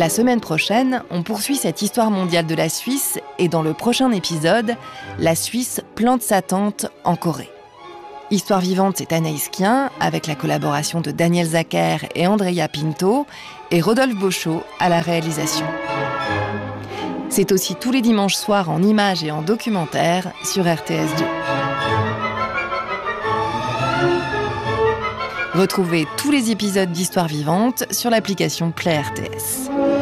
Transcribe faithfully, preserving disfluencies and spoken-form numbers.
La semaine prochaine, on poursuit cette histoire mondiale de la Suisse et dans le prochain épisode, la Suisse plante sa tente en Corée. Histoire vivante, c'est Anaïs Kien, avec la collaboration de Daniel Zacher et Andrea Pinto, et Rodolphe Beauchot à la réalisation. C'est aussi tous les dimanches soirs en images et en documentaire sur R T S deux. Retrouvez tous les épisodes d'Histoire vivante sur l'application Play R T S.